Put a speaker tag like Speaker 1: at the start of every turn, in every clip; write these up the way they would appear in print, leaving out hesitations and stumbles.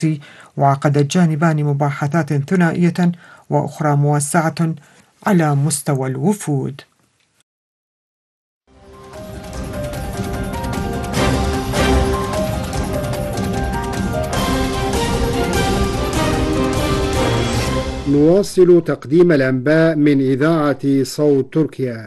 Speaker 1: وعقد الجانبان مباحثات ثنائية وأخرى موسعة على مستوى الوفود.
Speaker 2: نواصل تقديم الأنباء من إذاعة صوت تركيا.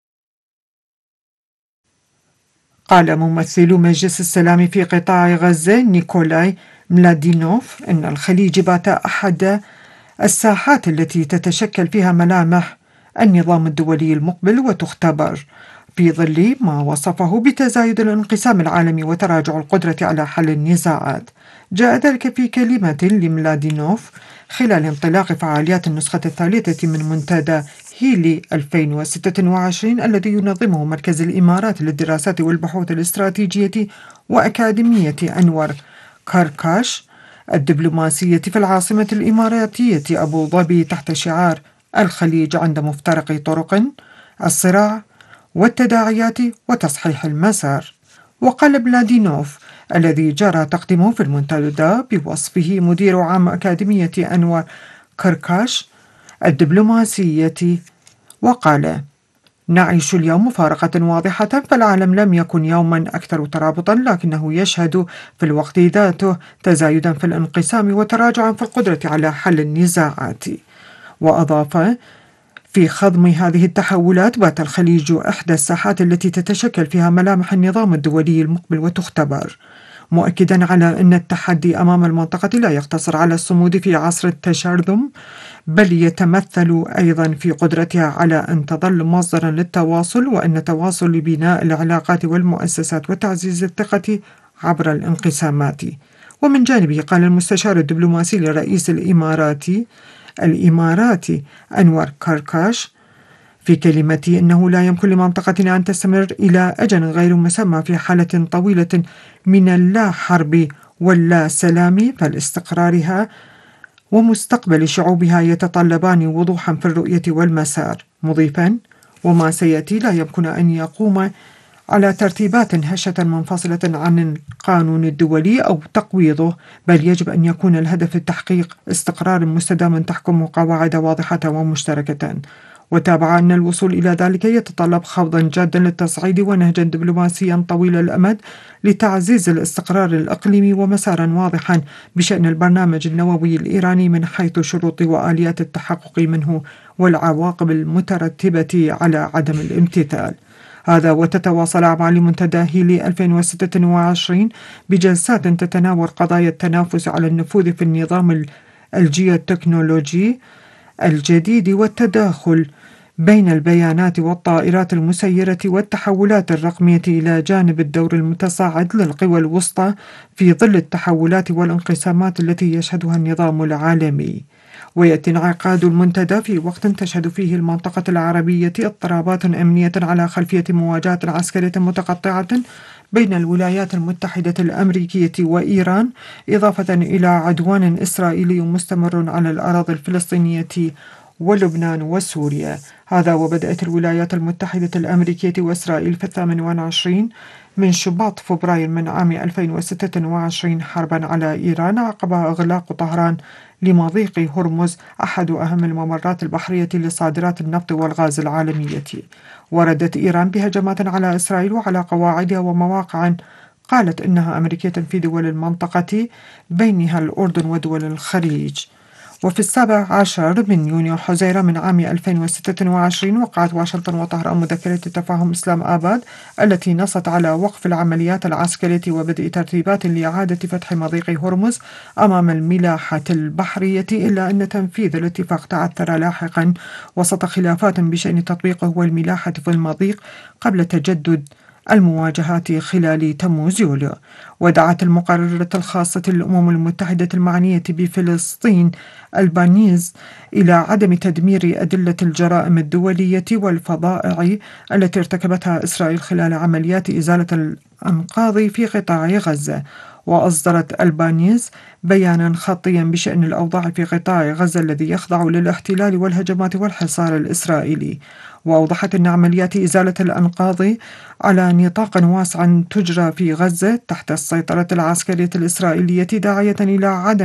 Speaker 1: قال ممثل مجلس السلام في قطاع غزة نيكولاي ملادينوف إن الخليج بات أحد الساحات التي تتشكل فيها ملامح النظام الدولي المقبل وتختبر في ظل ما وصفه بتزايد الانقسام العالمي وتراجع القدرة على حل النزاعات. جاء ذلك في كلمة لملادينوف خلال انطلاق فعاليات النسخة الثالثة من منتدى هيلي 2026 الذي ينظمه مركز الإمارات للدراسات والبحوث الاستراتيجية وأكاديمية أنور كركاش الدبلوماسية في العاصمة الإماراتية أبو ظبي تحت شعار الخليج عند مفترق طرق الصراع والتداعيات وتصحيح المسار. وقال بلادينوف الذي جرى تقديمه في المنتدى بوصفه مدير عام أكاديمية أنور كركاش الدبلوماسية، وقال: نعيش اليوم مفارقة واضحة، فالعالم لم يكن يوما أكثر ترابطا، لكنه يشهد في الوقت ذاته تزايدا في الانقسام وتراجعا في القدرة على حل النزاعات. وأضاف: في خضم هذه التحولات بات الخليج إحدى الساحات التي تتشكل فيها ملامح النظام الدولي المقبل وتختبر، مؤكدا على أن التحدي أمام المنطقة لا يقتصر على الصمود في عصر التشرذم، بل يتمثل أيضا في قدرتها على أن تظل مصدرا للتواصل، وأن تواصل بناء العلاقات والمؤسسات وتعزيز الثقة عبر الانقسامات. ومن جانبه قال المستشار الدبلوماسي لرئيس الإماراتي أنور كركاش في كلمته إنه لا يمكن لمنطقتنا أن تستمر إلى أجل غير مسمى في حالة طويلة من اللا حرب واللا سلام، فالاستقرارها ومستقبل شعوبها يتطلبان وضوحا في الرؤية والمسار، مضيفا: وما سيأتي لا يمكن أن يقوم على ترتيبات هشة منفصلة عن القانون الدولي أو تقويضه، بل يجب أن يكون الهدف تحقيق استقرار مستدام تحكم قواعد واضحة ومشتركة. وتابع أن الوصول إلى ذلك يتطلب خوضا جادا للتصعيد ونهجا دبلوماسيا طويل الأمد لتعزيز الاستقرار الإقليمي ومسارا واضحا بشأن البرنامج النووي الإيراني من حيث شروط وآليات التحقق منه والعواقب المترتبة على عدم الامتثال. هذا وتتواصل أعمال منتدى هيلي 2026 بجلسات تتناول قضايا التنافس على النفوذ في النظام الجيوتكنولوجي الجديد والتداخل بين البيانات والطائرات المسيرة والتحولات الرقمية، إلى جانب الدور المتصاعد للقوى الوسطى في ظل التحولات والانقسامات التي يشهدها النظام العالمي. ويأتي انعقاد المنتدى في وقت تشهد فيه المنطقة العربية اضطرابات أمنية على خلفية مواجهة عسكرية متقطعة بين الولايات المتحدة الأمريكية وإيران، إضافة إلى عدوان إسرائيلي مستمر على الأراضي الفلسطينية ولبنان وسوريا. هذا وبدأت الولايات المتحدة الأمريكية وإسرائيل في 28 من شباط فبراير من عام 2026 حربا على إيران عقب إغلاق طهران لمضيق هرمز، أحد أهم الممرات البحرية لصادرات النفط والغاز العالمية. وردت إيران بهجمات على إسرائيل وعلى قواعدها ومواقع قالت إنها أمريكية في دول المنطقة بينها الأردن ودول الخليج. وفي 17 من يونيو حزيران من عام 2026 وقعت واشنطن وطهران مذكرة تفاهم إسلام آباد التي نصت على وقف العمليات العسكرية وبدء ترتيبات لإعادة فتح مضيق هرمز أمام الملاحة البحرية، إلا أن تنفيذ الاتفاق تعثر لاحقا وسط خلافات بشأن تطبيقه والملاحة في المضيق قبل تجدد المواجهات خلال تموز يوليو. ودعت المقررة الخاصة للأمم المتحدة المعنية بفلسطين البانيز إلى عدم تدمير أدلة الجرائم الدولية والفظائع التي ارتكبتها إسرائيل خلال عمليات إزالة الأنقاض في قطاع غزة. وأصدرت البانيز بيانا خطيا بشأن الأوضاع في قطاع غزة الذي يخضع للاحتلال والهجمات والحصار الإسرائيلي، وأوضحت أن عمليات إزالة الأنقاض على نطاق واسع تجرى في غزة تحت السيطرة العسكرية الإسرائيلية، داعية إلى عدم